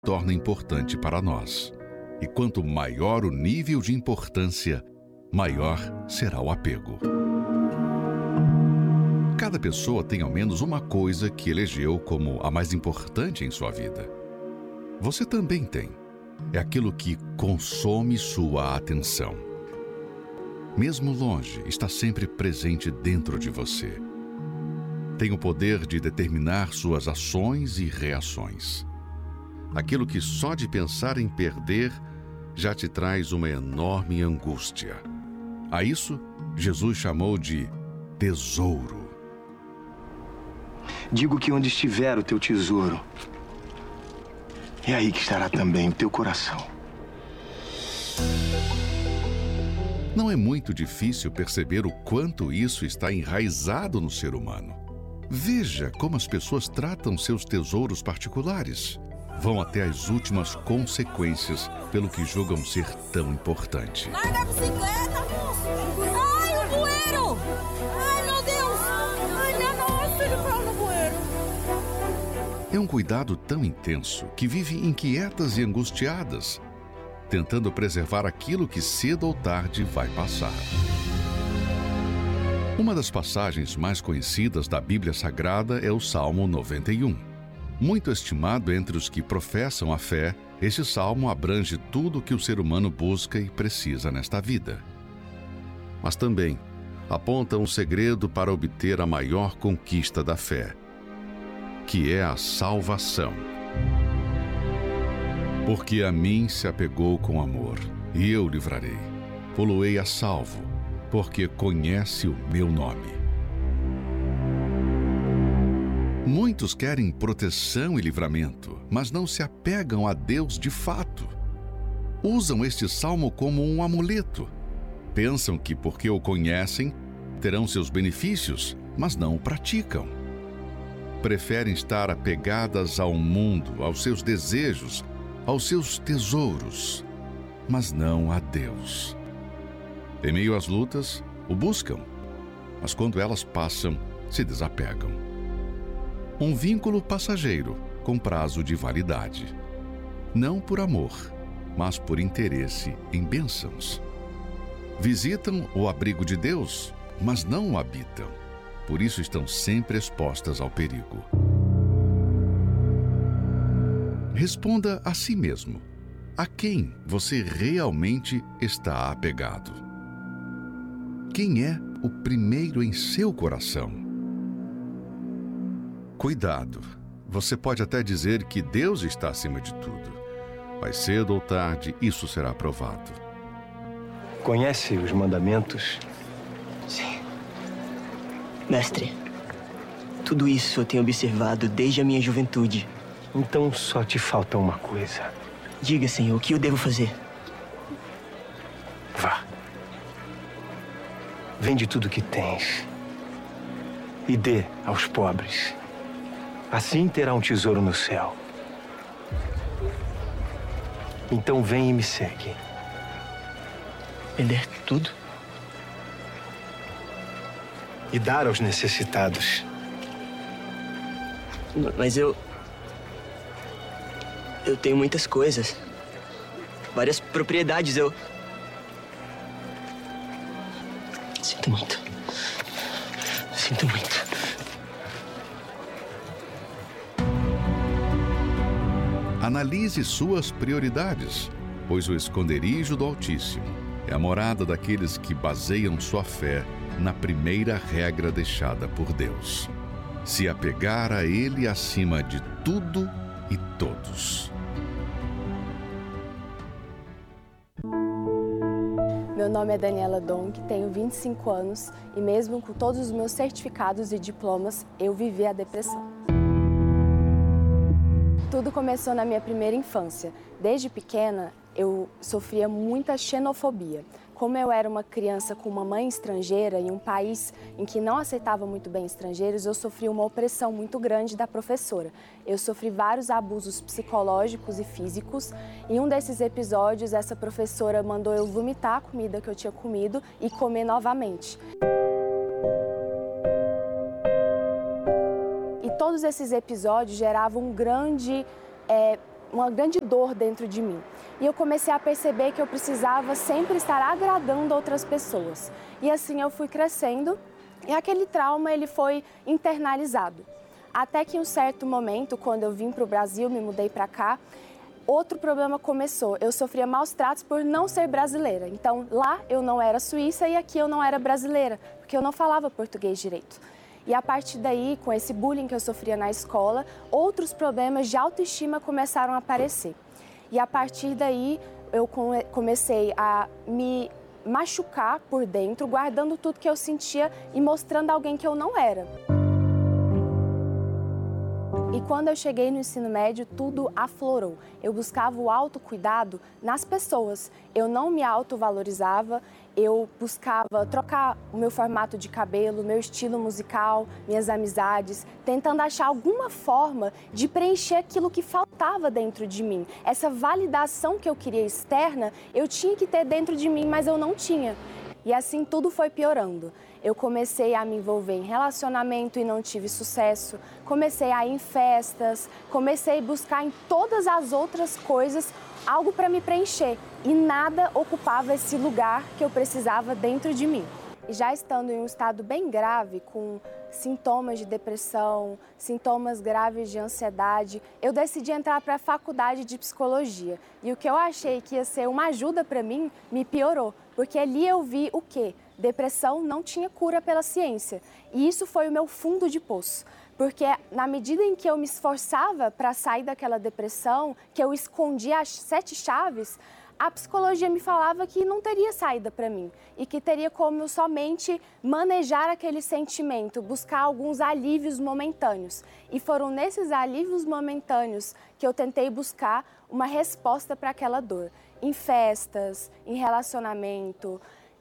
torna importante para nós. E quanto maior o nível de importância, maior será o apego. Cada pessoa tem ao menos uma coisa que elegeu como a mais importante em sua vida. Você também tem. É aquilo que consome sua atenção. Mesmo longe, está sempre presente dentro de você. Tem o poder de determinar suas ações e reações. Aquilo que só de pensar em perder já te traz uma enorme angústia. A isso, Jesus chamou de tesouro. Digo que onde estiver o teu tesouro, é aí que estará também o teu coração. Não é muito difícil perceber o quanto isso está enraizado no ser humano. Veja como as pessoas tratam seus tesouros particulares. Vão até as últimas consequências pelo que julgam ser tão importante. Larga a bicicleta, moço! Ai, o bueiro! Ai, meu Deus! Ai, minha nossa, ele caiu no bueiro. É um cuidado tão intenso que vive inquietas e angustiadas, tentando preservar aquilo que cedo ou tarde vai passar. Uma das passagens mais conhecidas da Bíblia Sagrada é o Salmo 91. Muito estimado entre os que professam a fé, este salmo abrange tudo o que o ser humano busca e precisa nesta vida. Mas também aponta um segredo para obter a maior conquista da fé, que é a salvação. Porque a mim se apegou com amor, e eu livrarei. Pô-lo-ei a salvo, porque conhece o meu nome. Muitos querem proteção e livramento, mas não se apegam a Deus de fato. Usam este salmo como um amuleto. Pensam que porque o conhecem, terão seus benefícios, mas não o praticam. Preferem estar apegadas ao mundo, aos seus desejos, aos seus tesouros, mas não a Deus. Em meio às lutas, o buscam, mas quando elas passam, se desapegam. Um vínculo passageiro, com prazo de validade. Não por amor, mas por interesse em bênçãos. Visitam o abrigo de Deus, mas não o habitam. Por isso estão sempre expostas ao perigo. Responda a si mesmo. A quem você realmente está apegado? Quem é o primeiro em seu coração? Cuidado, você pode até dizer que Deus está acima de tudo, mas cedo ou tarde isso será provado. Conhece os mandamentos? Sim. Mestre, tudo isso eu tenho observado desde a minha juventude. Então só te falta uma coisa. Diga, Senhor, o que eu devo fazer? Vá. Vende tudo que tens e dê aos pobres. Assim terá um tesouro no céu. Então vem e me segue. Vender tudo? E dar aos necessitados. Mas eu tenho muitas coisas. Várias propriedades, Sinto muito. Sinto muito. Analise suas prioridades, pois o esconderijo do Altíssimo é a morada daqueles que baseiam sua fé na primeira regra deixada por Deus: se apegar a Ele acima de tudo e todos. Meu nome é Daniela Dong, tenho 25 anos e mesmo com todos os meus certificados e diplomas, eu vivi a depressão. Tudo começou na minha primeira infância. Desde pequena, eu sofria muita xenofobia. Como eu era uma criança com uma mãe estrangeira em um país em que não aceitava muito bem estrangeiros, eu sofri uma opressão muito grande da professora. Eu sofri vários abusos psicológicos e físicos. Em um desses episódios, essa professora mandou eu vomitar a comida que eu tinha comido e comer novamente. E todos esses episódios geravam um grande uma grande dor dentro de mim. E eu comecei a perceber que eu precisava sempre estar agradando outras pessoas. E assim eu fui crescendo e aquele trauma ele foi internalizado. Até que em um certo momento, quando eu vim para o Brasil, me mudei para cá, outro problema começou. Eu sofria maus tratos por não ser brasileira. Então lá eu não era suíça e aqui eu não era brasileira, porque eu não falava português direito. E a partir daí, com esse bullying que eu sofria na escola, outros problemas de autoestima começaram a aparecer. E a partir daí, eu comecei a me machucar por dentro, guardando tudo que eu sentia e mostrando alguém que eu não era. E quando eu cheguei no ensino médio, tudo aflorou. Eu buscava o autocuidado nas pessoas. Eu não me autovalorizava, eu buscava trocar o meu formato de cabelo, meu estilo musical, minhas amizades, tentando achar alguma forma de preencher aquilo que faltava dentro de mim. Essa validação que eu queria externa, eu tinha que ter dentro de mim, mas eu não tinha. E assim tudo foi piorando. Eu comecei a me envolver em relacionamento e não tive sucesso. Comecei a ir em festas, comecei a buscar em todas as outras coisas algo para me preencher. E nada ocupava esse lugar que eu precisava dentro de mim. E já estando em um estado bem grave, com sintomas de depressão, sintomas graves de ansiedade, eu decidi entrar para a faculdade de psicologia. E o que eu achei que ia ser uma ajuda para mim, me piorou. Porque ali eu vi o quê? Depressão não tinha cura pela ciência. E isso foi o meu fundo de poço. Porque na medida em que eu me esforçava para sair daquela depressão, que eu escondia as 7 chaves, a psicologia me falava que não teria saída para mim e que teria como somente manejar aquele sentimento, buscar alguns alívios momentâneos. E foram nesses alívios momentâneos que eu tentei buscar uma resposta para aquela dor. Em festas, em relacionamento,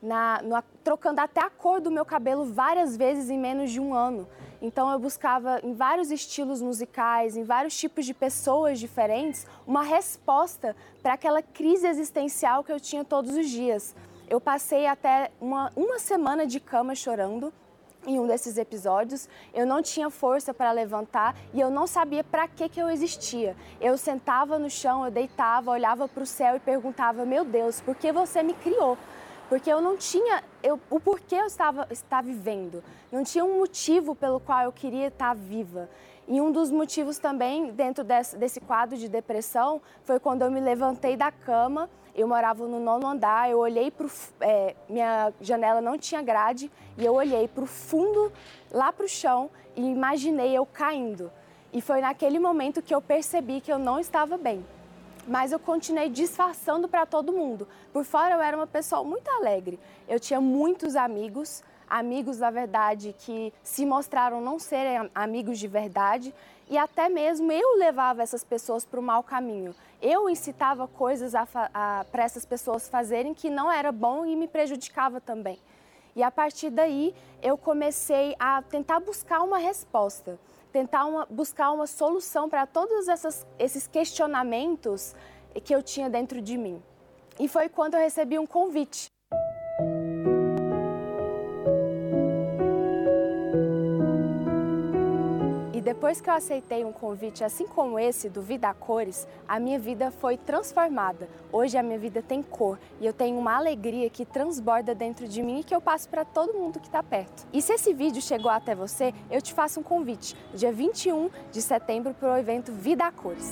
trocando até a cor do meu cabelo várias vezes em menos de um ano. Então eu buscava em vários estilos musicais, em vários tipos de pessoas diferentes, uma resposta para aquela crise existencial que eu tinha todos os dias. Eu passei até uma semana de cama chorando em um desses episódios. Eu não tinha força para levantar e eu não sabia para que eu existia. Eu sentava no chão, eu deitava, olhava para o céu e perguntava: meu Deus, por que você me criou? Porque eu não tinha o porquê eu estava vivendo. Não tinha um motivo pelo qual eu queria estar viva. E um dos motivos também, dentro desse quadro de depressão, foi quando eu me levantei da cama. Eu morava no 9º andar, eu olhei minha janela não tinha grade, e eu olhei para o fundo, lá para o chão, e imaginei eu caindo. E foi naquele momento que eu percebi que eu não estava bem. Mas eu continuei disfarçando para todo mundo. Por fora eu era uma pessoa muito alegre. Eu tinha muitos amigos, na verdade, que se mostraram não serem amigos de verdade. E até mesmo eu levava essas pessoas para o mau caminho. Eu incitava coisas para essas pessoas fazerem que não era bom e me prejudicava também. E a partir daí eu comecei a tentar buscar uma resposta. Buscar uma solução para todos esses questionamentos que eu tinha dentro de mim. E foi quando eu recebi um convite. E depois que eu aceitei um convite assim como esse, do Vida a Cores, a minha vida foi transformada. Hoje a minha vida tem cor e eu tenho uma alegria que transborda dentro de mim e que eu passo para todo mundo que está perto. E se esse vídeo chegou até você, eu te faço um convite. Dia 21 de setembro para o evento Vida a Cores.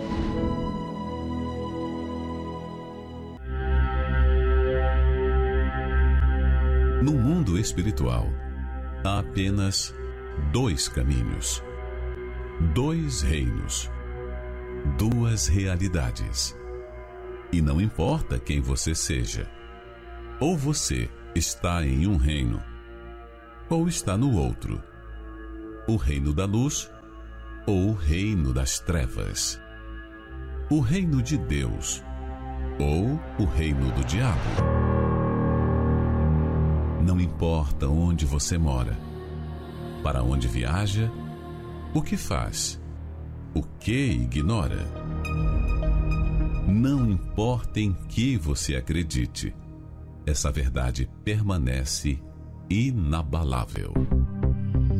No mundo espiritual, há apenas 2 caminhos, 2 reinos, 2 realidades. E não importa quem você seja, ou você está em um reino, ou está no outro, o reino da luz ou o reino das trevas, o reino de Deus ou o reino do diabo. Não importa onde você mora, para onde viaja, o que faz, o que ignora. Não importa em que você acredite, essa verdade permanece inabalável.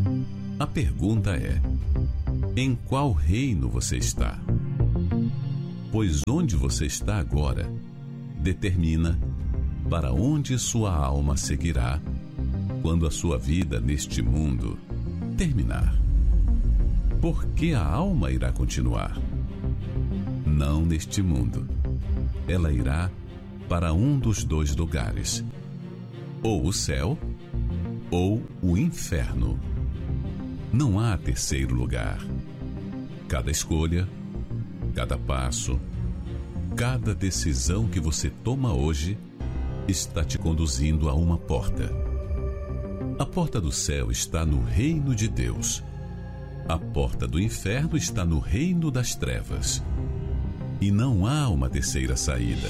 A pergunta é: em qual reino você está? pois onde você está agora determina para onde sua alma seguirá quando a sua vida neste mundo terminar. Porque a alma irá continuar. Não neste mundo. Ela irá para um dos dois lugares, ou o céu, ou o inferno. Não há terceiro lugar. Cada escolha, cada passo, cada decisão que você toma hoje está te conduzindo a uma porta. A porta do céu está no reino de Deus. A porta do inferno está no reino das trevas. E não há uma terceira saída.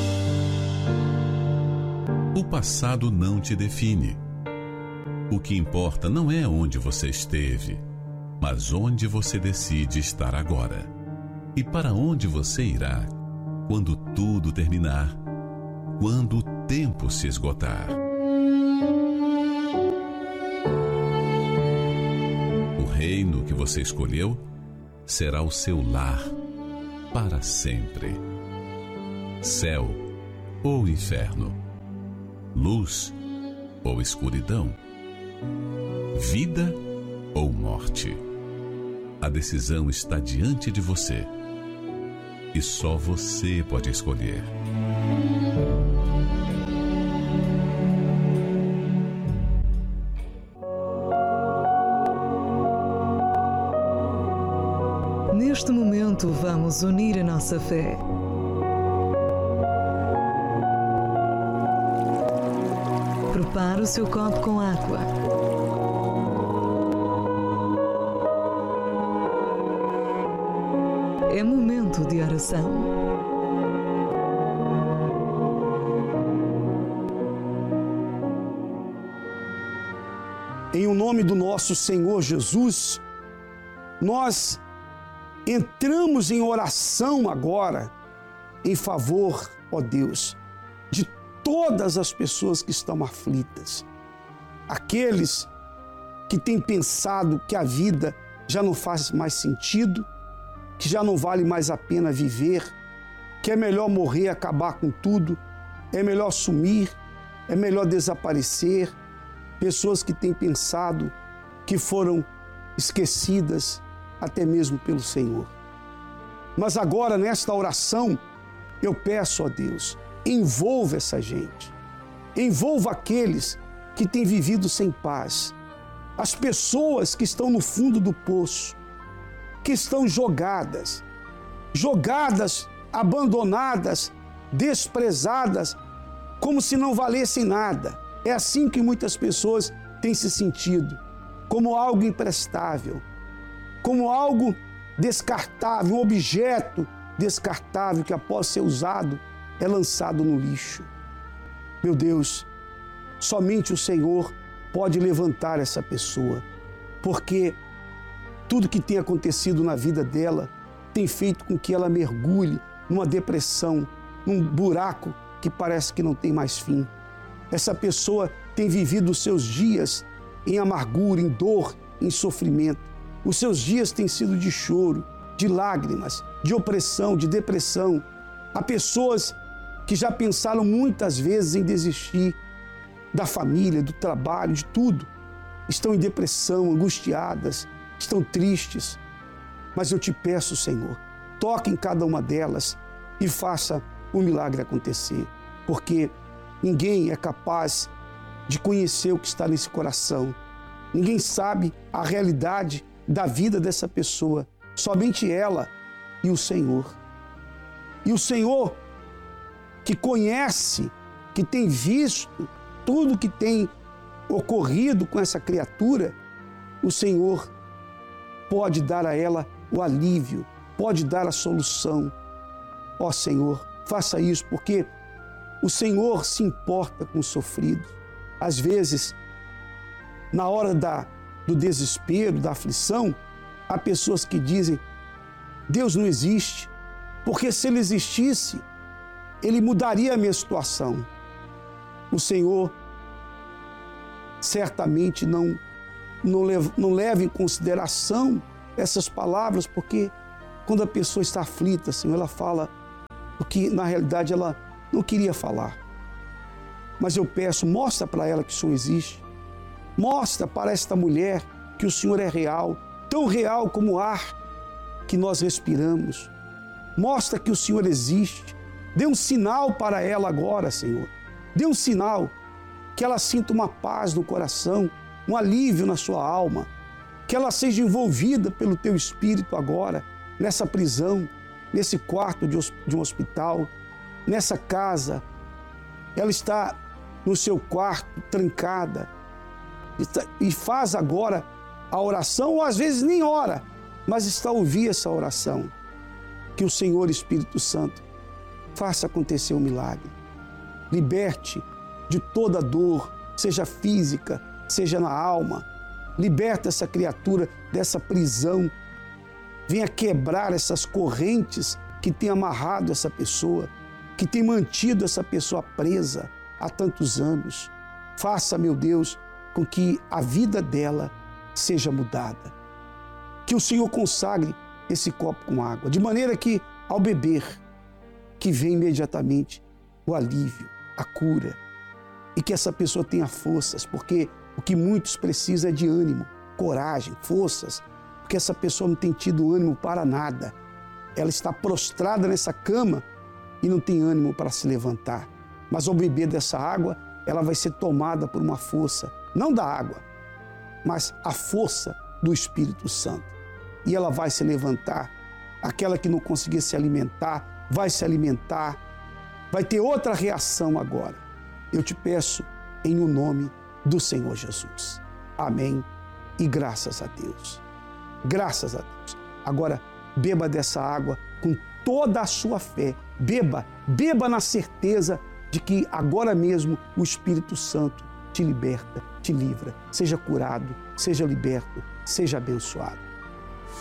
O passado não te define. O que importa não é onde você esteve, mas onde você decide estar agora. E para onde você irá quando tudo terminar, quando o tempo se esgotar. O reino que você escolheu será o seu lar para sempre. Céu ou inferno, luz ou escuridão, vida ou morte. A decisão está diante de você e só você pode escolher. Neste momento, vamos unir a nossa fé. Prepare o seu copo com água. É momento de oração. Em o nome do nosso Senhor Jesus, nós entramos em oração agora em favor, ó Deus, de todas as pessoas que estão aflitas. Aqueles que têm pensado que a vida já não faz mais sentido, que já não vale mais a pena viver, que é melhor morrer, acabar com tudo, é melhor sumir, é melhor desaparecer. Pessoas que têm pensado que foram esquecidas até mesmo pelo Senhor. Mas agora, nesta oração, eu peço a Deus, envolva essa gente, envolva aqueles que têm vivido sem paz, as pessoas que estão no fundo do poço, que estão jogadas, abandonadas, desprezadas, como se não valessem nada. É assim que muitas pessoas têm se sentido, como algo imprestável, como algo descartável, um objeto descartável que após ser usado é lançado no lixo. Meu Deus, somente o Senhor pode levantar essa pessoa, porque tudo que tem acontecido na vida dela tem feito com que ela mergulhe numa depressão, num buraco que parece que não tem mais fim. Essa pessoa tem vivido os seus dias em amargura, em dor, em sofrimento. Os seus dias têm sido de choro, de lágrimas, de opressão, de depressão. Há pessoas que já pensaram muitas vezes em desistir da família, do trabalho, de tudo. Estão em depressão, angustiadas, estão tristes. Mas eu te peço, Senhor, toque em cada uma delas e faça o milagre acontecer. Porque ninguém é capaz de conhecer o que está nesse coração. Ninguém sabe a realidade da vida dessa pessoa. Somente ela e o Senhor. E o Senhor, que conhece, que tem visto tudo que tem ocorrido com essa criatura, o Senhor pode dar a ela o alívio, pode dar a solução. Ó Senhor, faça isso, porque o Senhor se importa com o sofrido. Às vezes, na hora do desespero, da aflição, há pessoas que dizem: Deus não existe, porque se Ele existisse, Ele mudaria a minha situação. O Senhor certamente não leva em consideração essas palavras, porque quando a pessoa está aflita, Senhor, ela fala o que na realidade ela não queria falar. Mas eu peço, mostra para ela que o Senhor existe. Mostra para esta mulher que o Senhor é real, tão real como o ar que nós respiramos. Mostra que o Senhor existe. Dê um sinal para ela agora, Senhor. Dê um sinal que ela sinta uma paz no coração, um alívio na sua alma, que ela seja envolvida pelo Teu Espírito agora, nessa prisão, nesse quarto de um hospital, nessa casa. Ela está no seu quarto, trancada, e faz agora a oração, ou às vezes nem ora, mas está a ouvir essa oração. Que o Senhor Espírito Santo faça acontecer um milagre. Liberte de toda dor, seja física, seja na alma. Liberta essa criatura dessa prisão. Venha quebrar essas correntes que têm amarrado essa pessoa, que têm mantido essa pessoa presa há tantos anos. Faça, meu Deus, com que a vida dela seja mudada. Que o Senhor consagre esse copo com água, de maneira que, ao beber, que venha imediatamente o alívio, a cura, e que essa pessoa tenha forças, porque o que muitos precisam é de ânimo, coragem, forças, porque essa pessoa não tem tido ânimo para nada. Ela está prostrada nessa cama e não tem ânimo para se levantar. Mas ao beber dessa água, ela vai ser tomada por uma força, não da água, mas a força do Espírito Santo. E ela vai se levantar. Aquela que não conseguia se alimentar, vai se alimentar, vai ter outra reação agora. Eu te peço em o nome do Senhor Jesus. Amém e graças a Deus. Graças a Deus. Agora, beba dessa água com toda a sua fé. Beba na certeza de que agora mesmo o Espírito Santo te liberta, te livra. Seja curado, seja liberto, seja abençoado.